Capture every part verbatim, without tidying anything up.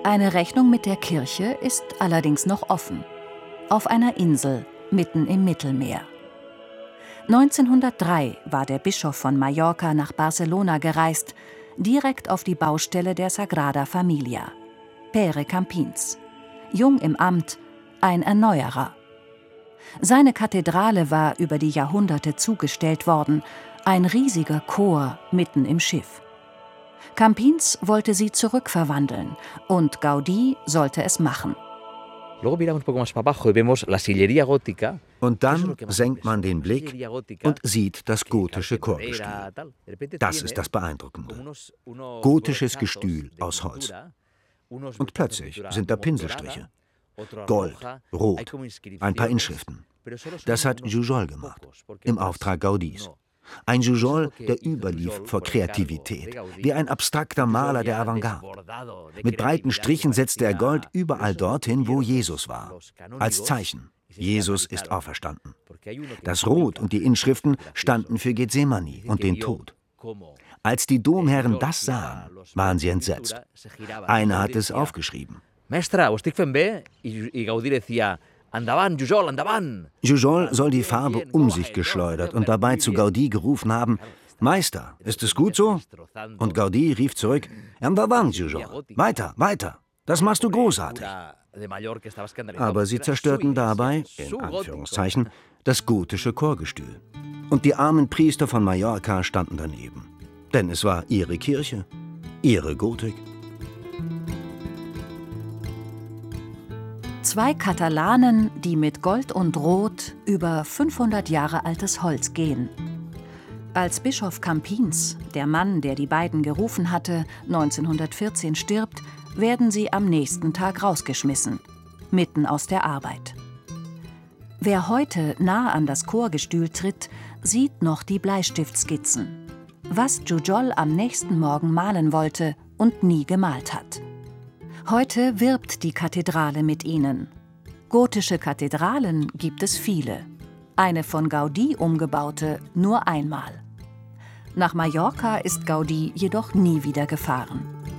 Eine Rechnung mit der Kirche ist allerdings noch offen. Auf einer Insel mitten im Mittelmeer. neunzehnhundertdrei war der Bischof von Mallorca nach Barcelona gereist, direkt auf die Baustelle der Sagrada Familia. Pere Campins. Jung im Amt, ein Erneuerer. Seine Kathedrale war über die Jahrhunderte zugestellt worden, ein riesiger Chor mitten im Schiff. Campins wollte sie zurückverwandeln und Gaudí sollte es machen. Und dann senkt man den Blick und sieht das gotische Chorgestühl. Das ist das Beeindruckende. Gotisches Gestühl aus Holz. Und plötzlich sind da Pinselstriche. Gold, Rot, ein paar Inschriften. Das hat Jujol gemacht, im Auftrag Gaudís. Ein Jujol, der überlief vor Kreativität, wie ein abstrakter Maler der Avantgarde. Mit breiten Strichen setzte er Gold überall dorthin, wo Jesus war. Als Zeichen, Jesus ist auferstanden. Das Rot und die Inschriften standen für Gethsemane und den Tod. Als die Domherren das sahen, waren sie entsetzt. Einer hat es aufgeschrieben. Mestre, ho estic fent bé? I Gaudí decía: Endavant, Jujol, endavant! Jujol soll die Farbe um sich geschleudert und dabei zu Gaudí gerufen haben: Meister, ist es gut so? Und Gaudí rief zurück: Endavant, Jujol, weiter, weiter, das machst du großartig. Aber sie zerstörten dabei, in Anführungszeichen, das gotische Chorgestühl. Und die armen Priester von Mallorca standen daneben. Denn es war ihre Kirche, ihre Gotik. Zwei Katalanen, die mit Gold und Rot über fünfhundert Jahre altes Holz gehen. Als Bischof Campins, der Mann, der die beiden gerufen hatte, neunzehnhundertvierzehn stirbt, werden sie am nächsten Tag rausgeschmissen, mitten aus der Arbeit. Wer heute nah an das Chorgestühl tritt, sieht noch die Bleistiftskizzen. Was Jujol am nächsten Morgen malen wollte und nie gemalt hat. Heute wirbt die Kathedrale mit ihnen. Gotische Kathedralen gibt es viele. Eine von Gaudí umgebaute nur einmal. Nach Mallorca ist Gaudí jedoch nie wieder gefahren.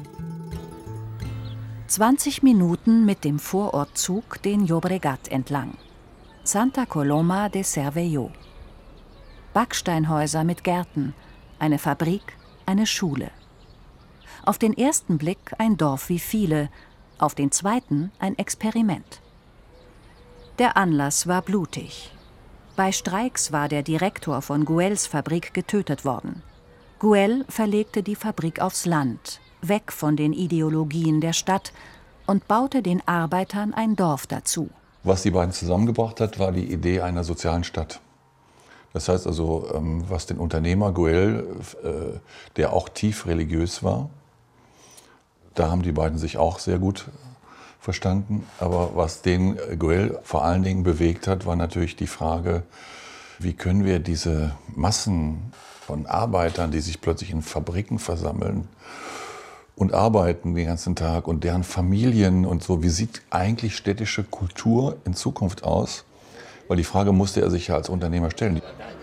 zwanzig Minuten mit dem Vorortzug den Llobregat entlang. Santa Coloma de Cervelló. Backsteinhäuser mit Gärten, eine Fabrik, eine Schule. Auf den ersten Blick ein Dorf wie viele, auf den zweiten ein Experiment. Der Anlass war blutig. Bei Streiks war der Direktor von Güells Fabrik getötet worden. Güell verlegte die Fabrik aufs Land, weg von den Ideologien der Stadt und baute den Arbeitern ein Dorf dazu. Was die beiden zusammengebracht hat, war die Idee einer sozialen Stadt. Das heißt also, was den Unternehmer Güell, der auch tief religiös war, da haben die beiden sich auch sehr gut verstanden. Aber was den Güell vor allen Dingen bewegt hat, war natürlich die Frage, wie können wir diese Massen von Arbeitern, die sich plötzlich in Fabriken versammeln und arbeiten den ganzen Tag und deren Familien und so, wie sieht eigentlich städtische Kultur in Zukunft aus? Weil die Frage musste er sich ja als Unternehmer stellen.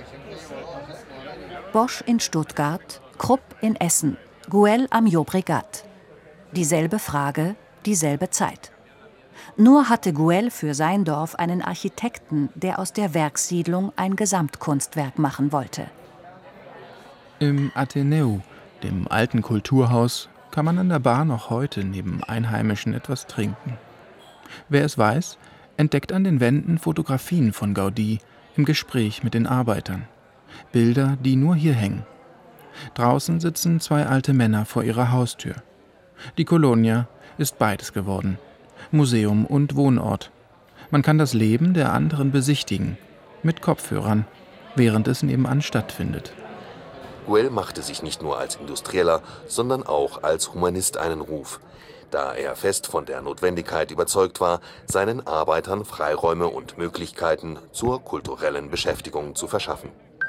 Bosch in Stuttgart, Krupp in Essen, Güell am Llobregat. Dieselbe Frage, dieselbe Zeit. Nur hatte Güell für sein Dorf einen Architekten, der aus der Werkssiedlung ein Gesamtkunstwerk machen wollte. Im Atheneum, dem alten Kulturhaus, kann man an der Bar noch heute neben Einheimischen etwas trinken. Wer es weiß, entdeckt an den Wänden Fotografien von Gaudí im Gespräch mit den Arbeitern. Bilder, die nur hier hängen. Draußen sitzen zwei alte Männer vor ihrer Haustür. Die Colonia ist beides geworden. Museum und Wohnort. Man kann das Leben der anderen besichtigen, mit Kopfhörern, während es nebenan stattfindet. Güell machte sich nicht nur als Industrieller, sondern auch als Humanist einen Ruf, da er fest von der Notwendigkeit überzeugt war, seinen Arbeitern Freiräume und Möglichkeiten zur kulturellen Beschäftigung zu verschaffen.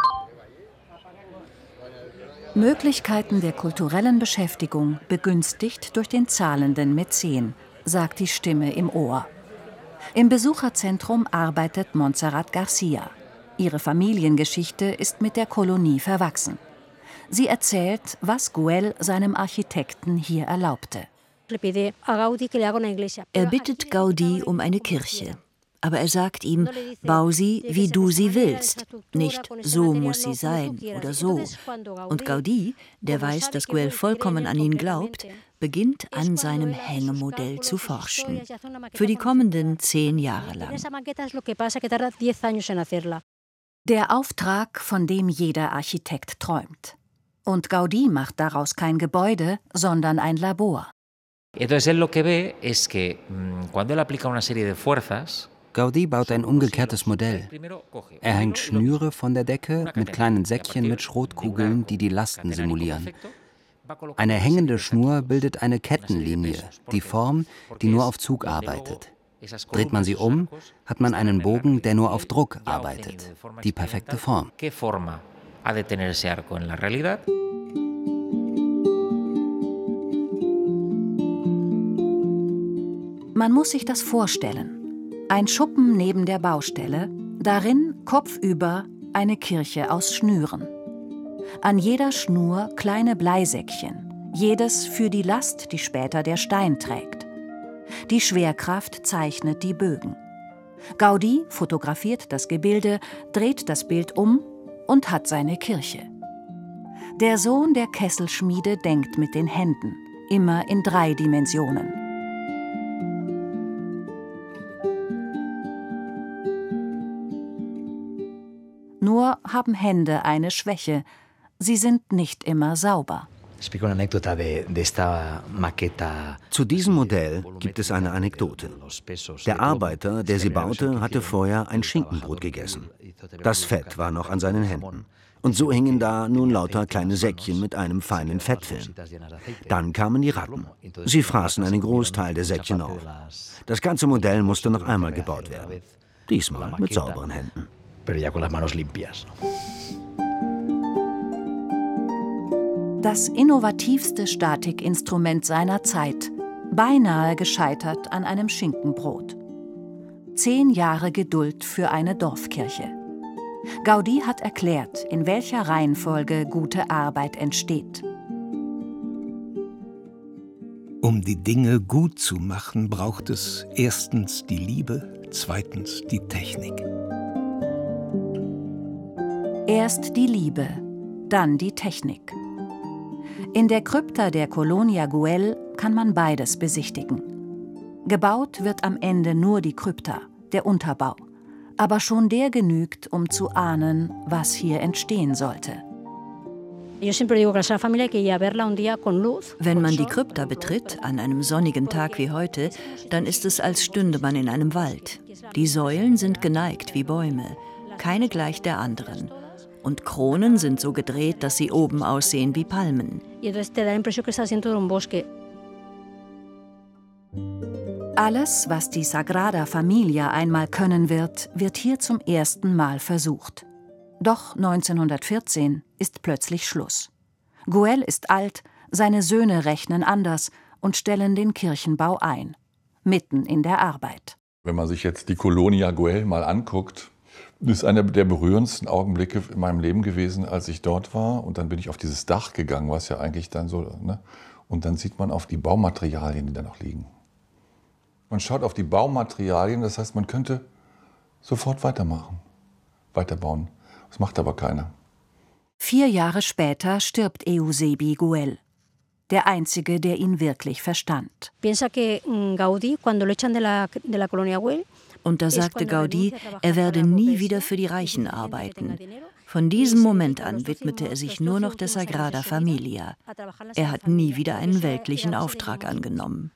Möglichkeiten der kulturellen Beschäftigung begünstigt durch den zahlenden Mäzen, sagt die Stimme im Ohr. Im Besucherzentrum arbeitet Montserrat Garcia. Ihre Familiengeschichte ist mit der Kolonie verwachsen. Sie erzählt, was Güell seinem Architekten hier erlaubte. Er bittet Gaudí um eine Kirche. Aber er sagt ihm, bau sie, wie du sie willst. Nicht, so muss sie sein oder so. Und Gaudí, der weiß, dass Güell vollkommen an ihn glaubt, beginnt an seinem Hängemodell zu forschen. Für die kommenden zehn Jahre lang. Der Auftrag, von dem jeder Architekt träumt. Und Gaudí macht daraus kein Gebäude, sondern ein Labor. Gaudí baut ein umgekehrtes Modell. Er hängt Schnüre von der Decke mit kleinen Säckchen mit Schrotkugeln, die die Lasten simulieren. Eine hängende Schnur bildet eine Kettenlinie, die Form, die nur auf Zug arbeitet. Dreht man sie um, hat man einen Bogen, der nur auf Druck arbeitet. Die perfekte Form. Man muss sich das vorstellen. Ein Schuppen neben der Baustelle, darin kopfüber eine Kirche aus Schnüren. An jeder Schnur kleine Bleisäckchen, jedes für die Last, die später der Stein trägt. Die Schwerkraft zeichnet die Bögen. Gaudí fotografiert das Gebilde, dreht das Bild um und hat seine Kirche. Der Sohn der Kesselschmiede denkt mit den Händen, immer in drei Dimensionen. Nur haben Hände eine Schwäche. Sie sind nicht immer sauber. Zu diesem Modell gibt es eine Anekdote. Der Arbeiter, der sie baute, hatte vorher ein Schinkenbrot gegessen. Das Fett war noch an seinen Händen. Und so hingen da nun lauter kleine Säckchen mit einem feinen Fettfilm. Dann kamen die Ratten. Sie fraßen einen Großteil der Säckchen auf. Das ganze Modell musste noch einmal gebaut werden. Diesmal mit sauberen Händen. Das innovativste Statikinstrument seiner Zeit, beinahe gescheitert an einem Schinkenbrot. Zehn Jahre Geduld für eine Dorfkirche. Gaudí hat erklärt, in welcher Reihenfolge gute Arbeit entsteht. Um die Dinge gut zu machen, braucht es erstens die Liebe, zweitens die Technik. Erst die Liebe, dann die Technik. In der Krypta der Colonia Güell kann man beides besichtigen. Gebaut wird am Ende nur die Krypta, der Unterbau. Aber schon der genügt, um zu ahnen, was hier entstehen sollte. Wenn man die Krypta betritt, an einem sonnigen Tag wie heute, dann ist es, als stünde man in einem Wald. Die Säulen sind geneigt wie Bäume, keine gleich der anderen. Und Kronen sind so gedreht, dass sie oben aussehen wie Palmen. Alles, was die Sagrada Familia einmal können wird, wird hier zum ersten Mal versucht. Doch neunzehnhundertvierzehn ist plötzlich Schluss. Güell ist alt, seine Söhne rechnen anders und stellen den Kirchenbau ein, mitten in der Arbeit. Wenn man sich jetzt die Colonia Güell mal anguckt, das ist einer der berührendsten Augenblicke in meinem Leben gewesen, als ich dort war. Und dann bin ich auf dieses Dach gegangen, was ja eigentlich dann so, ne? Und dann sieht man auf die Baumaterialien, die da noch liegen. Man schaut auf die Baumaterialien, das heißt, man könnte sofort weitermachen, weiterbauen. Das macht aber keiner. Vier Jahre später stirbt Eusebi Güell, der Einzige, der ihn wirklich verstand. Und da sagte Gaudí, er werde nie wieder für die Reichen arbeiten. Von diesem Moment an widmete er sich nur noch der Sagrada Familia. Er hat nie wieder einen weltlichen Auftrag angenommen.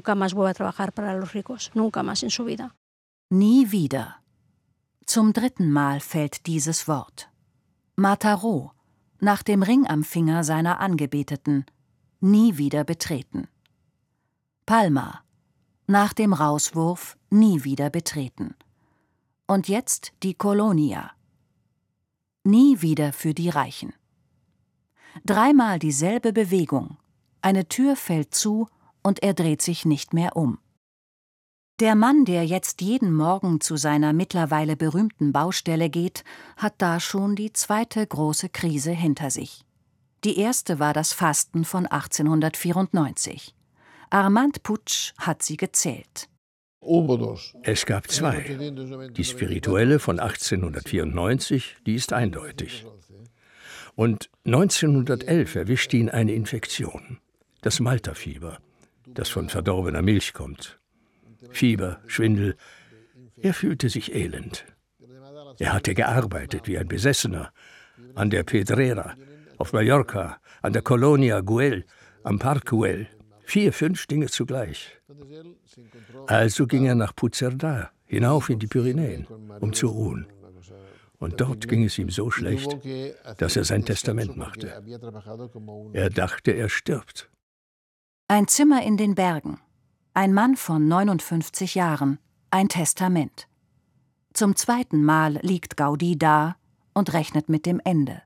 Nie wieder. Zum dritten Mal fällt dieses Wort. Mataró, nach dem Ring am Finger seiner Angebeteten, nie wieder betreten. Palma, nach dem Rauswurf nie wieder betreten. Und jetzt die Colonia. Nie wieder für die Reichen. Dreimal dieselbe Bewegung. Eine Tür fällt zu und er dreht sich nicht mehr um. Der Mann, der jetzt jeden Morgen zu seiner mittlerweile berühmten Baustelle geht, hat da schon die zweite große Krise hinter sich. Die erste war das Fasten von achtzehnhundertvierundneunzig. Armand Puig hat sie gezählt. Es gab zwei. Die spirituelle von achtzehnhundertvierundneunzig, die ist eindeutig. Und neunzehnhundertelf erwischte ihn eine Infektion, das Malterfieber, das von verdorbener Milch kommt. Fieber, Schwindel, er fühlte sich elend. Er hatte gearbeitet wie ein Besessener, an der Pedrera, auf Mallorca, an der Colonia Güell, am Parc Güell, vier, fünf Dinge zugleich. Also ging er nach Puigcerdà, hinauf in die Pyrenäen, um zu ruhen. Und dort ging es ihm so schlecht, dass er sein Testament machte. Er dachte, er stirbt. Ein Zimmer in den Bergen. Ein Mann von neunundfünfzig Jahren. Ein Testament. Zum zweiten Mal liegt Gaudí da und rechnet mit dem Ende.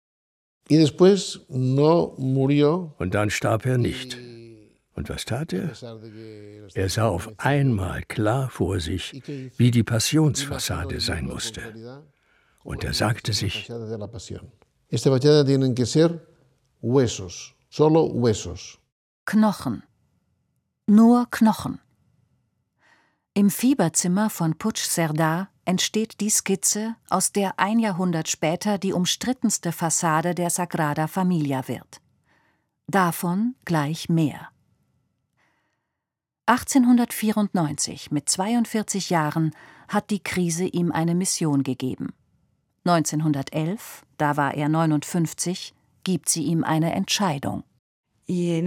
Und dann starb er nicht. Und was tat er? Er sah auf einmal klar vor sich, wie die Passionsfassade sein musste. Und er sagte sich: Knochen. Nur Knochen. Im Fieberzimmer von Puigcerdà entsteht die Skizze, aus der ein Jahrhundert später die umstrittenste Fassade der Sagrada Familia wird. Davon gleich mehr. achtzehnhundertvierundneunzig, mit zweiundvierzig Jahren, hat die Krise ihm eine Mission gegeben. neunzehnhundertelf, da war er neunundfünfzig, gibt sie ihm eine Entscheidung. In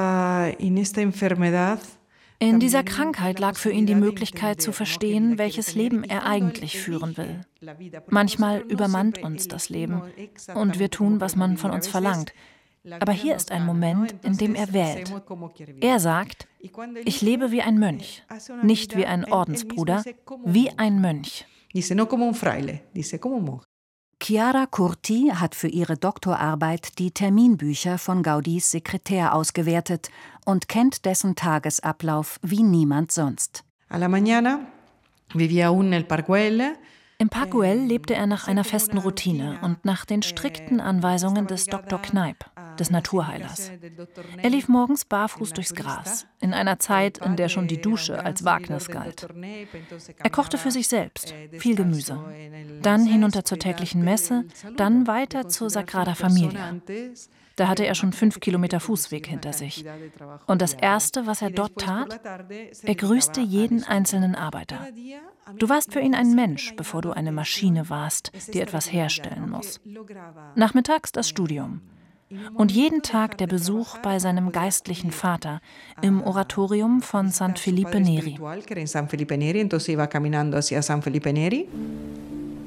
dieser Krankheit lag für ihn die Möglichkeit zu verstehen, welches Leben er eigentlich führen will. Manchmal übermannt uns das Leben und wir tun, was man von uns verlangt. Aber hier ist ein Moment, in dem er wählt. Er sagt: Ich lebe wie ein Mönch, nicht wie ein Ordensbruder, wie ein Mönch. Chiara Curti hat für ihre Doktorarbeit die Terminbücher von Gaudís Sekretär ausgewertet und kennt dessen Tagesablauf wie niemand sonst. Im Parc Güell lebte er nach einer festen Routine und nach den strikten Anweisungen des Doktor Kneipp, des Naturheilers. Er lief morgens barfuß durchs Gras, in einer Zeit, in der schon die Dusche als Wagnis galt. Er kochte für sich selbst, viel Gemüse. Dann hinunter zur täglichen Messe, dann weiter zur Sagrada Familia. Da hatte er schon fünf Kilometer Fußweg hinter sich. Und das Erste, was er dort tat, er grüßte jeden einzelnen Arbeiter. Du warst für ihn ein Mensch, bevor du eine Maschine warst, die etwas herstellen muss. Nachmittags das Studium. Und jeden Tag der Besuch bei seinem geistlichen Vater im Oratorium von San Felipe Neri.